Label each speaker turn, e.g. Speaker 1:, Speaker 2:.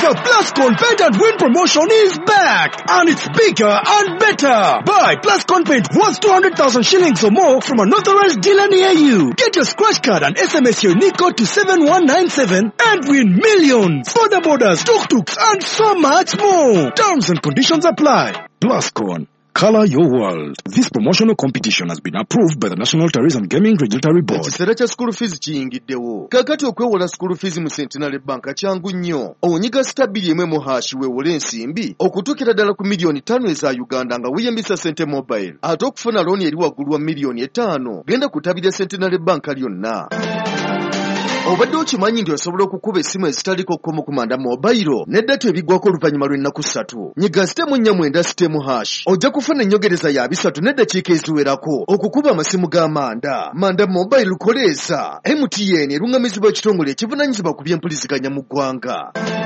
Speaker 1: The Plascon Paint and Win promotion is back, and it's bigger and better. Buy Plascon Paint worth 200,000 shillings or more from an authorized dealer near you. Get your scratch card and SMS your unique code to 7197 and win millions. Border borders, tuk-tuks, and so much more. Terms and conditions apply. Plascon. Color your world. This promotional competition has been approved by the National Tourism Gaming Regulatory Board.
Speaker 2: Ekiseera kya school fees kiyingiddewo. Kakati okwewola school fees mu Centenary Bank kyangu nnyo. Onyiga *1 weewole ensimbi okutuukira ddala ku miliyoni 5 eza Uganda nga weeyambisa Sente Mobile. Ate okufuna looni eri waggulu wa miliyoni 5 genda kutabira Centenary Bank lyonna. Obadde okimanyi nti osobola okukuba essimu ezitaliko kkomo ku Manda Mobile n'eddata ebiggwako oluvannyuma lw'ennaku 3. Nyiga *4 ojja kufuna ennyogereza ya 3 n'eddakiika eziwerako okukuba amasimu ga Manda. Manda Mobile koleeza MTN eruŋŋamizibwa ekitongole ekivunaanyizibwa ku by'empuliziganya mu ggwanga.